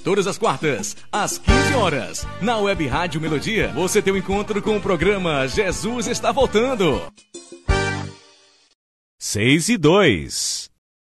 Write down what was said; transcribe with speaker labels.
Speaker 1: Todas as quartas, às 15 horas, na Web Rádio Melodia, você tem um encontro com o programa Jesus está voltando.
Speaker 2: 6:02.